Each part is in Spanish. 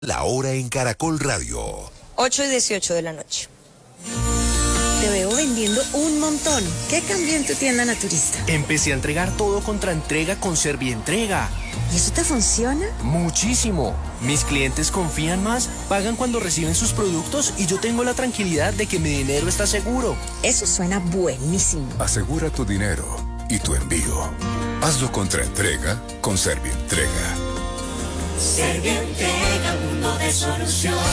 La hora en Caracol Radio. 8:18 de la noche. Te veo vendiendo un montón. ¿Qué cambió en tu tienda naturista? Empecé a entregar todo contra entrega con Servientrega. ¿Y eso te funciona? Muchísimo. Mis clientes confían más, pagan cuando reciben sus productos y yo tengo la tranquilidad de que mi dinero está seguro. Eso suena buenísimo. Asegura tu dinero y tu envío. Hazlo contra entrega con Servientrega. Servientrega, mundo de soluciones.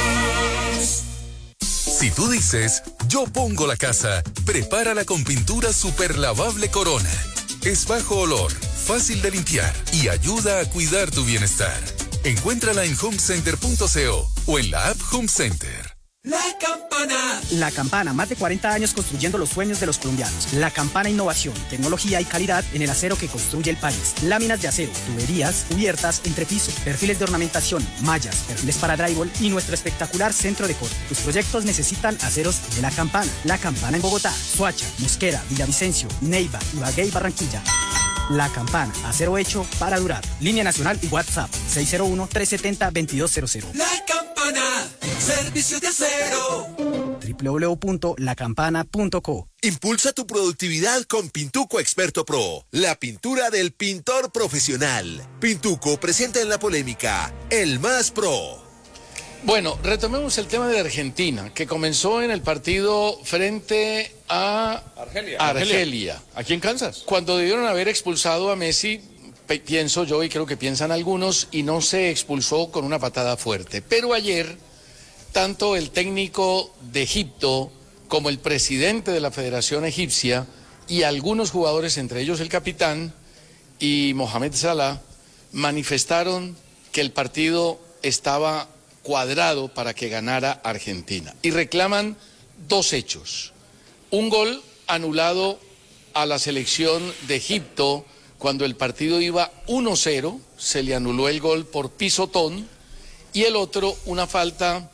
Si tú dices, yo pongo la casa, prepárala con pintura super lavable Corona. Es bajo olor, fácil de limpiar y ayuda a cuidar tu bienestar. Encuéntrala en homecenter.co o en la app Home Center. La Campana. La Campana, más de 40 años construyendo los sueños de los colombianos. La Campana, innovación, tecnología y calidad en el acero que construye el país. Láminas de acero, tuberías, cubiertas, entrepiso, perfiles de ornamentación, mallas, perfiles para drywall y nuestro espectacular centro de corte. Tus proyectos necesitan aceros de La Campana. La Campana en Bogotá, Soacha, Mosquera, Villavicencio, Neiva, Ibagué y Barranquilla. La Campana, acero hecho para durar. Línea nacional y WhatsApp 601-370-2200. La Campana, servicios de acero. www.lacampana.co. Impulsa tu productividad con Pintuco Experto Pro, la pintura del pintor profesional. Pintuco presenta en la polémica El Más Pro. Bueno, retomemos el tema de Argentina, que comenzó en el partido frente a Argelia. ¿Aquí en Kansas? Cuando debieron haber expulsado a Messi, pienso yo y creo que piensan algunos, y no se expulsó con una patada fuerte. Pero ayer, tanto el técnico de Egipto como el presidente de la Federación Egipcia y algunos jugadores, entre ellos el capitán y Mohamed Salah, manifestaron que el partido estaba cuadrado para que ganara Argentina. Y reclaman dos hechos. Un gol anulado a la selección de Egipto cuando el partido iba 1-0, se le anuló el gol por pisotón, y el otro, una falta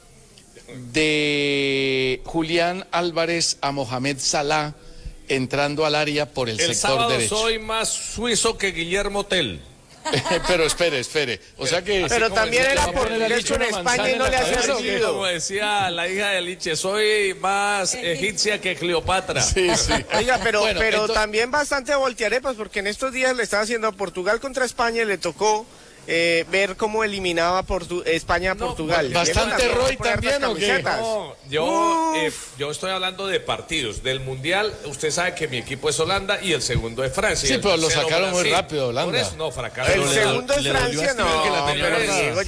de Julián Álvarez a Mohamed Salah entrando al área por el sector derecho. Soy más suizo que Guillermo Tell. Pero espere. O sea que... Pero también era por derecho en España y no le ha servido. Como decía la hija de Liche, soy más egipcia que Cleopatra. Sí. Oiga, pero Bueno, también bastante voltearepas, porque en estos días le estaba haciendo a Portugal contra España y le tocó ver cómo eliminaba España a Portugal. Bastante Roy también, ¿o qué? No, yo estoy hablando de partidos. Del Mundial, usted sabe que mi equipo es Holanda y el segundo es Francia. Sí, pero lo sacaron muy rápido, Holanda. Por eso no, fracaso. El segundo es Francia, no. Pero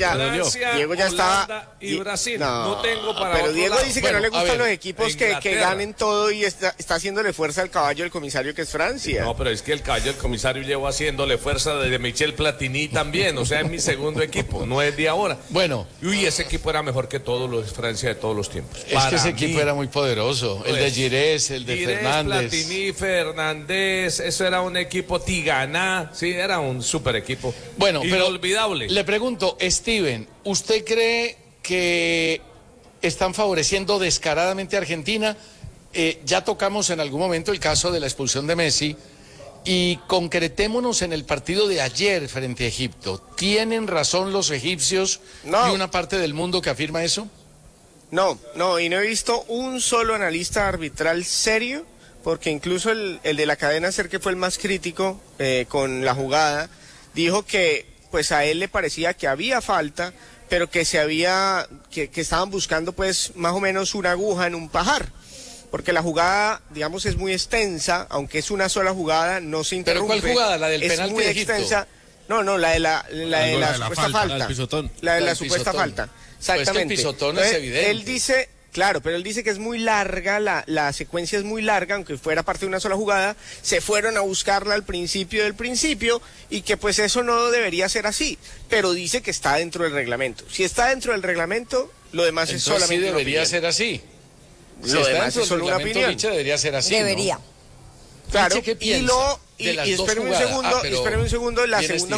Diego ya estaba... Y Brasil, no tengo para pero otro Diego lado. dice que no le gustan los equipos que ganen todo y está haciéndole fuerza al caballo del comisario que es Francia. No, pero es que el caballo del comisario llevo haciéndole fuerza desde Michel Platini también, o sea, es mi segundo equipo, no es de ahora. Bueno. Uy, ese equipo era mejor que todos los de Francia de todos los tiempos. Es que ese equipo era muy poderoso, el de Girés, el de Fernández. Platini, Fernández, eso era un equipo Tigana, sí, era un super equipo. Bueno, inolvidable. Pero le pregunto, Steven, ¿usted cree que están favoreciendo descaradamente a Argentina? Ya tocamos en algún momento el caso de la expulsión de Messi, y concretémonos en el partido de ayer frente a Egipto. ¿Tienen razón los egipcios y una parte del mundo que afirma eso? No, y no he visto un solo analista arbitral serio, porque incluso el de la cadena SER, que fue el más crítico con la jugada, dijo que pues a él le parecía que había falta, pero que que estaban buscando pues más o menos una aguja en un pajar. Porque la jugada, digamos, es muy extensa, aunque es una sola jugada, no se interrumpe. ¿Pero cuál jugada? ¿La del penalti de Egipto? Extensa. No, la de la supuesta falta. La de la supuesta falta. Exactamente. Pues el pisotón es evidente. Él dice, claro, pero él dice que es muy larga, la secuencia es muy larga, aunque fuera parte de una sola jugada, se fueron a buscarla al principio del principio, y que pues eso no debería ser así, pero dice que está dentro del reglamento. Si está dentro del reglamento, lo demás es solamente sí debería ser así. Lo demás es solo una opinión. Debería ser así, debería. ¿no? Claro, ¿Qué piensa y espéreme un segundo, la segunda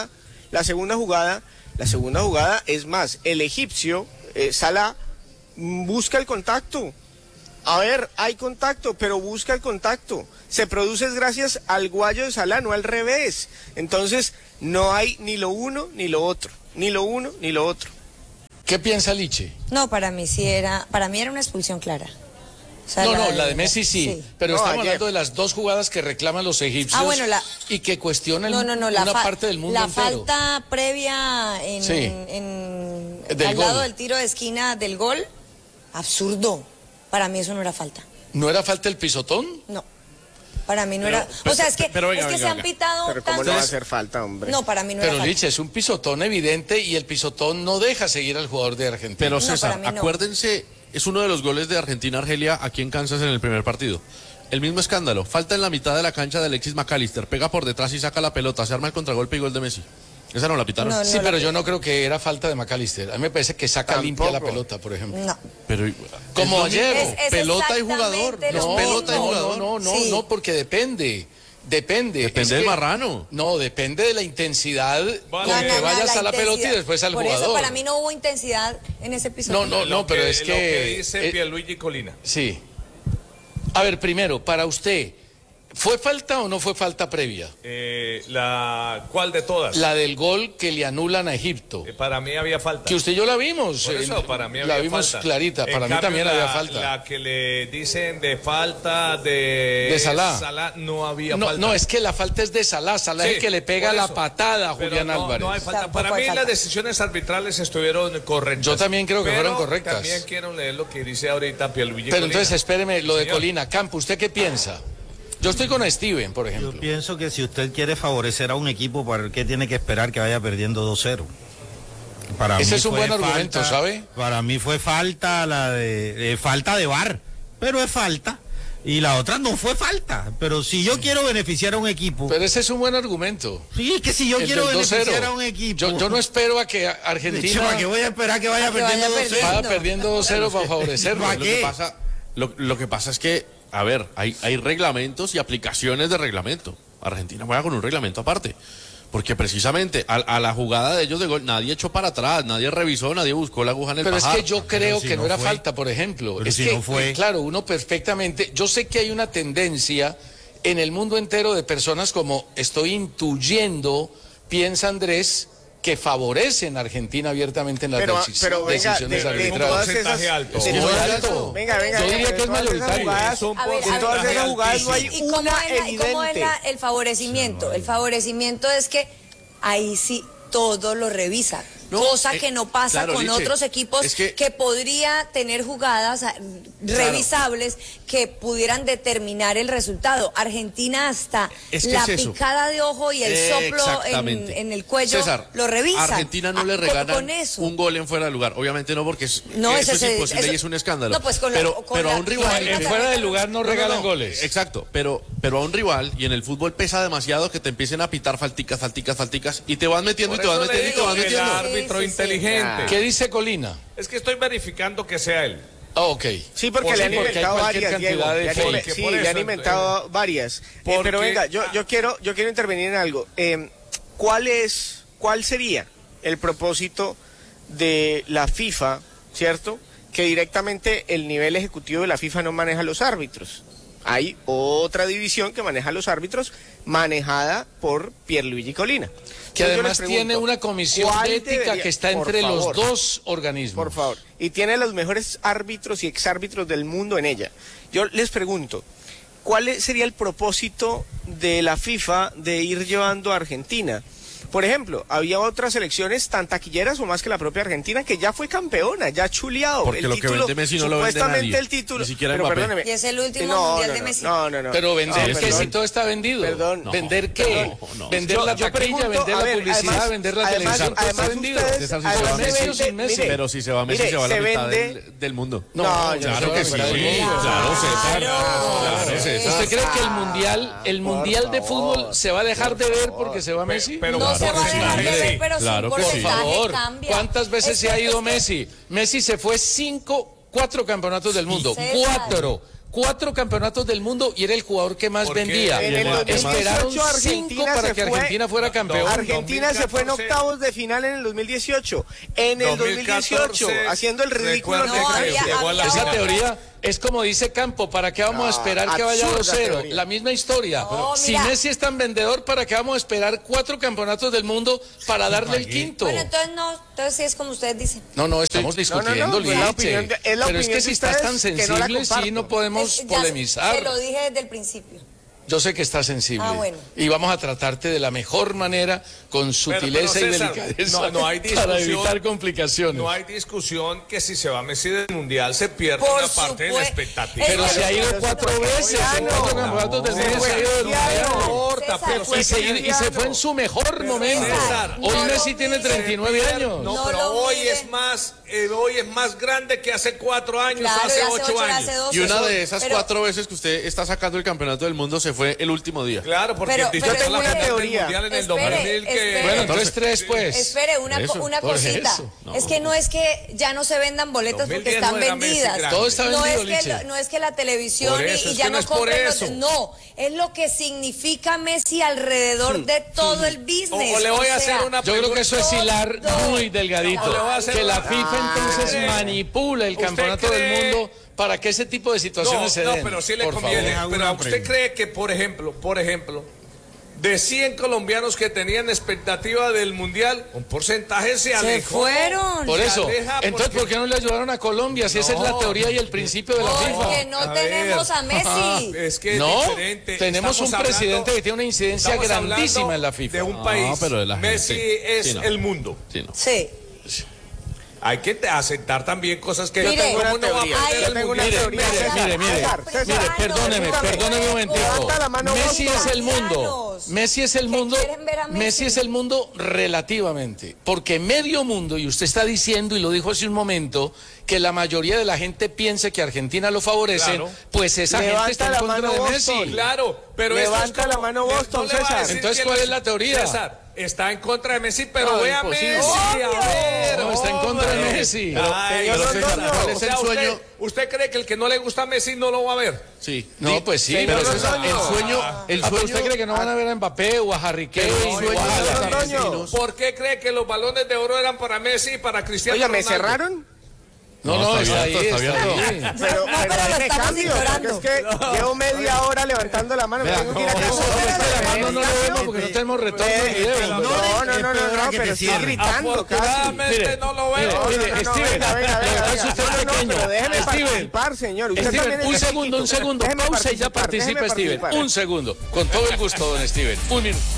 jugada es más, el egipcio, Salah, busca el contacto. A ver, hay contacto, pero busca el contacto. Se produce gracias al guayo de Salah, no al revés. Entonces, no hay ni lo uno ni lo otro. Ni lo uno ni lo otro. ¿Qué piensa Liche? No, para mí era una expulsión clara. O sea, No, la de Messi sí. Pero No, estamos ayer. hablando de las dos jugadas que reclaman los egipcios y que cuestionan una parte del mundo la entero. falta previa al lado del tiro de esquina del gol, absurdo. Para mí eso no era falta. ¿No era falta el pisotón? No. Para mí no era. O sea, es que se han pitado. Pero ¿cómo no va a hacer falta, hombre? No, para mí no era Pero falta. Liche, es un pisotón evidente y el pisotón no deja seguir al jugador de Argentina. Pero No, César, para mí no. acuérdense, es uno de los goles de Argentina-Argelia aquí en Kansas en el primer partido. El mismo escándalo, falta en la mitad de la cancha de Alexis McAllister, pega por detrás y saca la pelota, se arma el contragolpe y gol de Messi. Esa no la pitaron. No, Sí, pero yo no creo que era falta de McAllister. A mí me parece que saca limpia la pelota, por ejemplo. No. Pero Como ayer. Es pelota y jugador. exactamente lo Pelota y mismo. jugador. Sí. No, porque depende. Depende del marrano. No, depende de la intensidad con No, que vayas a la pelota y intensidad. después al Por jugador. eso para mí no hubo intensidad en ese episodio. No, pero es Lo que que... dice Pierluigi Colina. Sí. A ver, primero, para usted, ¿fue falta o no fue falta previa? ¿Cuál de todas? La del gol que le anulan a Egipto. Para mí había falta. Que usted y yo la vimos. Por eso, para mí la había vimos falta. clarita. En Para mí cambio, también había falta. La que le dicen de falta de Salah. no había falta. No, es que la falta es de Salah. Salah es el que le pega la patada a Pero Julián Álvarez. No hay falta. Tampoco Para hay mí falta. las decisiones arbitrales estuvieron correctas. Yo también creo que Pero fueron correctas. También quiero leer lo que dice ahorita Pierluigi Pero Colina. entonces espéreme, lo de Señor. Colina. Campo, ¿usted qué piensa? Yo estoy con Steven, por ejemplo. Yo pienso que si usted quiere favorecer a un equipo, ¿para qué tiene que esperar que vaya perdiendo 2-0? Para Ese mí es un fue buen argumento, falta, ¿sabe? Para mí fue falta falta de VAR, pero es falta. Y la otra no fue falta. Pero si yo quiero beneficiar a un equipo... Pero ese es un buen argumento. Sí, es que si yo El quiero del 2-0. beneficiar a un equipo... Yo no espero a que Argentina ¿Para qué voy a esperar que vaya perdiendo 2-0? vaya perdiendo 2-0 para favorecerlo. ¿Para Lo qué? que pasa, lo que pasa es que, a ver, hay reglamentos y aplicaciones de reglamento. Argentina juega con un reglamento aparte. Porque precisamente a la jugada de ellos de gol, nadie echó para atrás, nadie revisó, nadie buscó la aguja en el Pero pajar. es que yo creo si que no no era fue. falta, por ejemplo. Pero Es si que, no fue. claro, uno perfectamente... Yo sé que hay una tendencia en el mundo entero de personas como estoy intuyendo, piensa Andrés, que favorecen a Argentina abiertamente en las Pero venga, decisiones de arbitrales. todas esas... alto. de Muy todas alto. esas- Venga, Yo diría de que es todas esas mayoritario. jugadas- A ver, de todas esas jugadas no hay ¿Y cómo una es evidente. el favorecimiento? El favorecimiento es que ahí sí todo lo revisa. No, cosa que no pasa claro, con Liche, otros equipos es que- podría tener jugadas revisables que pudieran determinar el resultado. Argentina hasta Es que la es eso. picada de ojo y el soplo Exactamente. en el cuello César, lo revisa. a Argentina no le regalan con eso. un gol en fuera de lugar. Obviamente no, porque eso ese es imposible y es un escándalo. No, pues con pero a un rival... En fuera del lugar no regalan goles. Exacto, pero a un rival, y en el fútbol pesa demasiado que te empiecen a pitar falticas, y te van metiendo Por y te van eso le metiendo y te digo van que el metiendo. árbitro Sí. inteligente. ¿Qué dice Colina? Es que estoy verificando que sea él. Ah, ok. Sí, porque Pues le sí, han porque hay inventado cualquier varias, Diego. cantidad de Le han fake. inve- Sí, Por le eso, han inventado varias. porque- Pero venga, yo quiero intervenir en algo. ¿Cuál sería el propósito de la FIFA, cierto? Que directamente el nivel ejecutivo de la FIFA no maneja los árbitros. Hay otra división que maneja los árbitros, manejada por Pierluigi Colina. Que Entonces, yo además les pregunto, tiene una comisión ¿cuál de ética debería- que está por entre los favor, dos organismos. Por favor. Y tiene los mejores árbitros y exárbitros del mundo en ella. Yo les pregunto, ¿cuál sería el propósito de la FIFA de ir llevando a Argentina? Por ejemplo, había otras selecciones tan taquilleras o más que la propia Argentina que ya fue campeona, ya ha chuleado. Porque lo que vende Messi no lo vende supuestamente nadie, el título. ni siquiera pero Mbappé. perdóneme. Y es el último mundial de Messi. No. Pero vender No, que perdón. si todo está vendido. Perdón. ¿Vender qué? No. Vender la taquilla, pregunto, vender a la ver, publicidad, además- vender la además- televisión, todo está además vendido. ustedes- César, si además se va se Messi vende- o sin Messi. mire, Pero si se va Messi, mire, se va la se mitad vende- del mundo. No, Claro que sí, claro, César. Claro, César. ¿Usted cree que el mundial de fútbol se va a dejar de ver porque se va Messi? Pero No se va a claro que dejar de sí. ver, pero Claro su que sí. Por porcentaje favor, cambia. ¿cuántas veces Es se ha que- ido es que- Messi? Messi se fue 4 campeonatos del mundo. César. 4 campeonatos del mundo y era el jugador que más Porque vendía. En el Esperaron 2018 5 para Argentina que se fue- Argentina fuera campeón. Argentina se fue en 2014. octavos de final en el 2018. En el 2018, 2014, haciendo el ridículo. recuerda No, que había- llegó a la había Esa final. teoría, es como dice Campo, ¿para qué vamos a esperar que vaya 2-0? La misma historia. No, si mira. Messi es tan vendedor, ¿para qué vamos a esperar 4 campeonatos del mundo para darle el quinto? Bueno, entonces sí es como ustedes dicen. No, estamos discutiendo, pues Liche. Pero es que si estás tan sensible, sí no podemos polemizar. Te lo dije desde el principio. Yo sé que estás sensible. Bueno. Y vamos a tratarte de la mejor manera, con sutileza pero César, y delicadeza, no hay discusión, para evitar complicaciones. No hay discusión que si se va Messi del Mundial se pierde Por una parte de la expectativa. Pero se ha ido 4 veces en 4 campeonatos del mundo, se ha ido del Mundial. Y se fue en su mejor momento. Hoy Messi tiene 39 años. No, pero hoy es más grande que hace 4 años, Claro, hace hace 8 ocho, años. hace 12. Y una de esas Pero- 4 veces que usted está sacando el campeonato del mundo se fue el último día. Claro, porque Pero yo tengo espere, una teoría en el espere, 2000 que... espere. Bueno, entonces 3 pues. Espere, una por cosita. eso. Es que no es que ya no se vendan boletas porque 2010 están no era Messi vendidas. grande. Todo está No vendido, es, Liche. no es que la televisión Por eso, y es ya que no no es por compren eso. no, es lo que significa Messi alrededor de todo el business. O le voy a sea, hacer una Yo creo que eso es hilar Todo. muy delgadito. Le voy a hacer Que la una- FIFA entonces ¿usted manipula el cree- campeonato del mundo para que ese tipo de situaciones se den. No, pero sí le Por conviene. favor. Pero ¿usted cree que, por ejemplo, de 100 colombianos que tenían expectativa del Mundial, un porcentaje se alejó? fueron. Por Se eso, aleja entonces, ¿por qué no le ayudaron a Colombia? Si esa es la teoría y el principio de la Porque FIFA. no A tenemos ver. a Messi. Es que es No, diferente. tenemos un Estamos presidente hablando- que tiene una incidencia estamos grandísima hablando en la FIFA. de un país. pero de la gente, Messi sí. es Sí, no. el mundo. Sí, no. Sí. Hay que aceptar también cosas que... Mire, ¿cómo no va a hay- perder el tengo una Mundial? teoría. Mire, perdóneme un momentico. Levanta la mano Messi vos, es el mundo. Messi es el mundo. quieren ver a Messi. Messi es el mundo relativamente. Porque medio mundo, y usted está diciendo, y lo dijo hace un momento, que la mayoría de la gente piense que Argentina lo favorece, Claro. pues esa gente Levanta está en la contra mano de Boston. Messi. Claro, pero Levanta esto es como- la mano Boston, no le va a César. decir Entonces, que ¿cuál es la teoría? César, está en contra de Messi, pero No, ve a imposible. Messi, a ver. No, está en contra de Messi. Ay, Pero, pero señor César, Londoño, ¿cuál es el sueño? ¿Usted cree que el que no le gusta a Messi no lo va a ver? Sí. No, pues sí, Señor pero Londoño. el sueño, ¿usted cree que no van a ver a Mbappé o a Harry Kane? sueño o a de los Haaland? argentinos. ¿Por qué cree que los balones de oro eran para Messi y para Cristiano Oiga, ¿me Ronaldo? cerraron? No, está ahí, abierto, está está ahí. Pero lo déjeme estamos cambio, ignorando. porque es que llevo media hora levantando la mano. Tengo que ir a Por eso, la mano no lo vemos porque no tenemos retorno de video. No, pero estoy gritando casi. Afortunadamente Mire, no lo veo. mire, No, Steven, venga, lo que pasa es que usted es pequeño. pero déjeme Steven, participar, señor. Usted también Steven, es un de segundo, chiquito. Déjeme pausa y ya participar, participa déjeme Steven. participar. Un segundo. Con todo el gusto, don Steven. Un minuto.